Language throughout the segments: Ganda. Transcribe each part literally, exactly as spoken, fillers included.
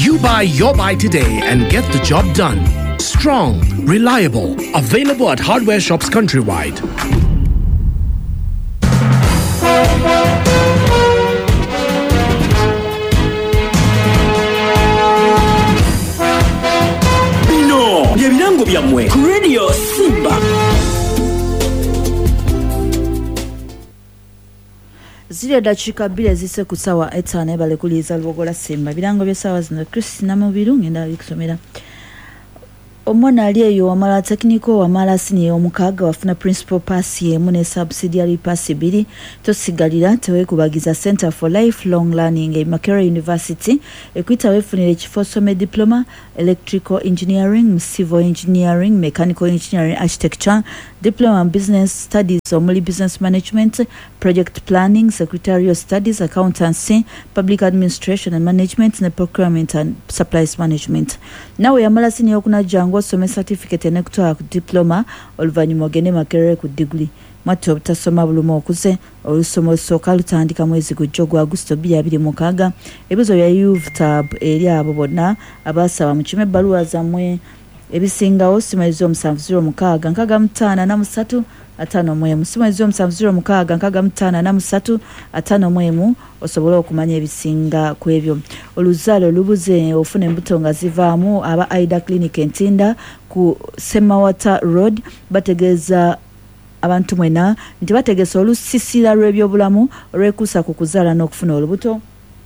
You buy your buy today and get the job done. Strong, reliable, available at hardware shops countrywide. Bino, byebirango byamwe ku Radio Simba. Zile dakika bila zise kusawa etane bale kuliza lugola Simba. Birango bya sawa zino Christina Mubiru ngenda bikusomera. Omwana aliyeyo wamala technical wamala senior omukaga wafuna principal pass ye mune subsidiary pass biri tosigalira tewe kubagiza Center for Lifelong Learning e Makerere University ekwita wefunire kifosome diploma electrical engineering, civil engineering, mechanical engineering, architecture, diploma in business studies omuli business management, project planning, secretarial studies, accountancy, public administration and management ne procurement and supplies management. Nawe yamala senior okuna jango some certificate ne kutoa diploma oluvanyuma ogende Makerere ku degree mwato butasoma bulumo okuze olusomo soka lutandika mwezi gujjo gwa Agusto bbiri abiri mu mukaaga ebizo bya U V tab eri abo bonna abasaba mu kime baluwa zamwe ebisingawo simalizo omusanvu ziro mukaaga nkaga mutaana na musatu atano mwemu simalizo omusanvu ziro mukaaga nkaga mutaana na musatu atano mwemu osobola okumanya ebisinga kwebyo. Oluzalo lubuze ofune embuto nga zivaamu aba Aida Clinic Entinda ku Semawata Road bategeza abantu mwena nti bategesa olusisira lw'ebyobulamu olwekuusa ku kuzaala n'okufuna olubuto.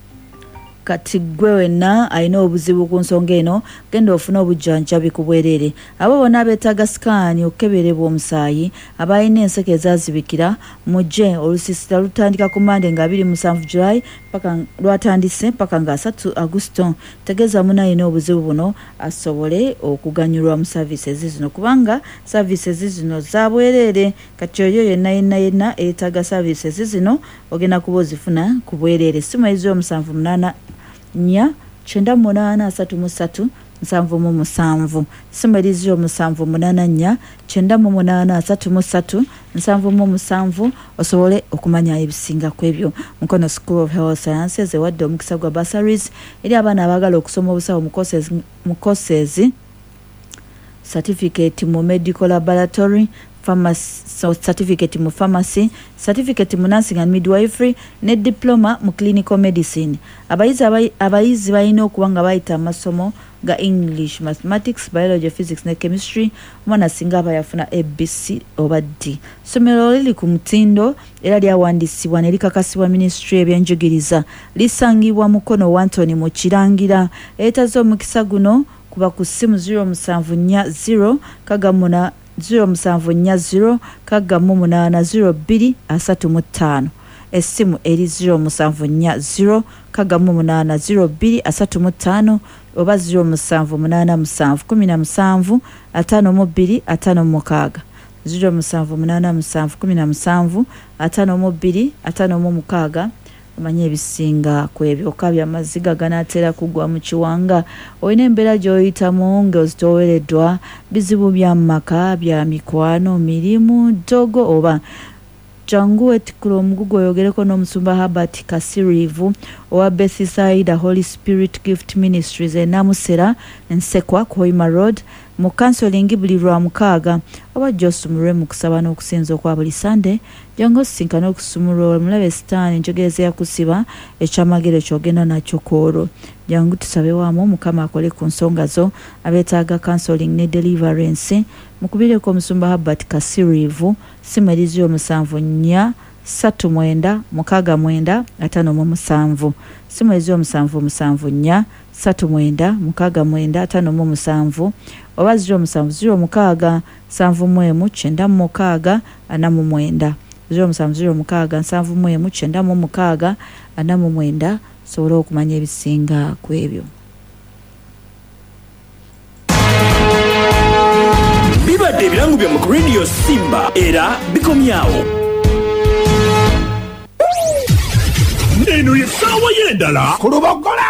Kati gwe wenna alina obuzibu ku nsonga eno genda ofuna obujjanjabi ku bwereere. Abo bonna beetaaga sikaani okukeberebwa omusaayi abalina enseke ezaazibikira mujje olusisira lutandika ku Mande nga abiri mu musanvu July paka lwatandise paka nga asatu Agusto. Tegeeza munno alina obuzibu buno asobole okuganyulwa mu services zino kubanga services zino za bwereere. Kati oyo yenna yenna yenna eetaaga services zino ogenda kuba ozifuna ku bwereere. Simalizo omusanvu munaana nya chenda munana asatu musatu nsanvu mu musanvu simalizo omusanvu munana nya chenda mu munana asatu musatu nsanvu mu musanvu osobole okumanya ebisinga kwebyo. Mukono School of Health Sciences ewadde omukisa gwa bursaries eri abaana abagala okusoma obusawo mu courses mu courses certificate mu medical laboratory, pharmacy, so certificate mu pharmacy, certificate mu nursing and midwifery ne diploma mu clinical medicine. Abayizi abayizi balina okuba nga bayita amasomo ga English, mathematics, biology, physics ne chemistry mwana singa abayafuna A B C oba D. Somero lili ku mutindo era lyawandisibwa ne likakasibwa Ministry ebyenjigiriza lisangibwa Mukono Anthony mu Kirangira. Etazo omukisa guno kuba ku simu zero musanvu nnya zero kagamuna zero musanvu nnya zero kagamu munana zero bbiri asatu mu ttaano. Essimu eri zero musanvu nnya zero kagamu munana zero bbiri asatu mu ttaano oba zero musanvu munana musanvu kumi na musanvu ataano mu bbiri ataano mu mukaaga. Zero musanvu munana musanvu kumi na musanvu ataano mu bbiri ataano mu mukaaga. Manye ebisinga kwebyo kabya amaziga ganatera kugwa mu kiwanga oyina embeera gy'oyitamu ng'ozitowereddwa bizibu bya maka bya mikwano mirimu dogo oba jangu etikula omugugu oyogereko n'omusumba Herbert Kasirivu owa Bethesda Holy Spirit Gift Ministries e Namusera Nsekwa Koima Road mu counseling buli lwa mukaaga oba josumulwe mu kusaba n'okusinza okwa buli Sunday jangu sinkana okusumulwa mulabe sitaani njogeza ya kusiba ekyamagero kyogenda nakyo kooro. Jangu tusabe wamu Mukama akole ku nsonga zo abeetaaga counseling ne deliverance mukubireko omusumba Herbert Kasirivu simalizo omusanvu nnya satu mwenda mukaaga mwenda ataano mu musanvu simalizo omusanvu musanvu nnya satu mwenda mukaaga mwenda ataano mu musanvu oba zero musanvu zero mukaaga sanvu mwemu kyenda mu mukaaga ana mu mwenda zero musanvu zero mukaaga nsanvu mwemu kyenda mu mukaaga ana mu mwenda sobola okumanya ebisinga kwebyo. Bibadde ebirango bya mu Radio Simba era bikomyawo. Neno yesawa yendala kulubagola